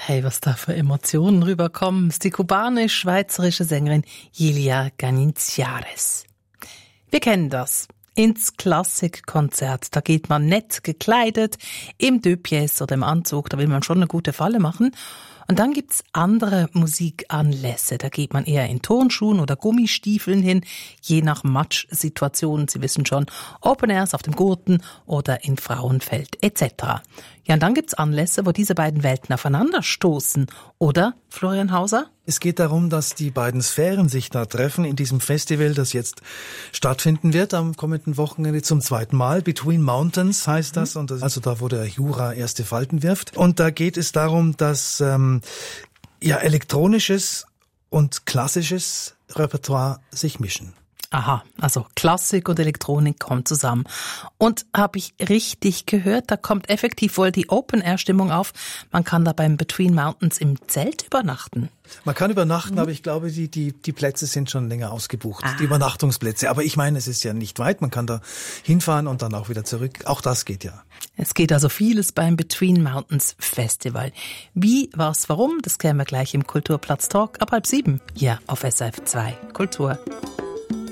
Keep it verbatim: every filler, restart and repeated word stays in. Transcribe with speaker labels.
Speaker 1: Hey, was da für Emotionen rüberkommen, ist die kubanisch-schweizerische Sängerin Yilia Ganinciares. Wir kennen das. Ins Klassikkonzert, da geht man nett gekleidet, im Deux-Pièces oder im Anzug, da will man schon eine gute Falle machen. Und dann gibt's andere Musikanlässe, da geht man eher in Turnschuhen oder Gummistiefeln hin, je nach Matchsituation. Sie wissen schon, Open Airs auf dem Gurten oder in Frauenfeld et cetera. Ja, und dann gibt's Anlässe, wo diese beiden Welten aufeinander stoßen, oder, Florian Hauser?
Speaker 2: Es geht darum, dass die beiden Sphären sich da treffen in diesem Festival, das jetzt stattfinden wird am kommenden Wochenende zum zweiten Mal. Between Mountains heißt das, und das, also da, wo der Jura erste Falten wirft. Und da geht es darum, dass ähm, ja elektronisches und klassisches Repertoire sich mischen.
Speaker 1: Aha, also Klassik und Elektronik kommen zusammen. Und habe ich richtig gehört, da kommt effektiv wohl die Open-Air-Stimmung auf. Man kann da beim Between Mountains im Zelt übernachten.
Speaker 2: Man kann übernachten,
Speaker 1: Mhm.
Speaker 2: aber ich glaube, die, die, die Plätze sind schon länger ausgebucht,
Speaker 1: Ah.
Speaker 2: die Übernachtungsplätze. Aber ich meine, es ist ja nicht weit, man kann da hinfahren und dann auch wieder zurück. Auch das geht ja.
Speaker 1: Es geht also vieles beim Between Mountains Festival. Wie, was, warum, das klären wir gleich im Kulturplatz Talk ab halb sieben hier auf S R F zwei Kultur.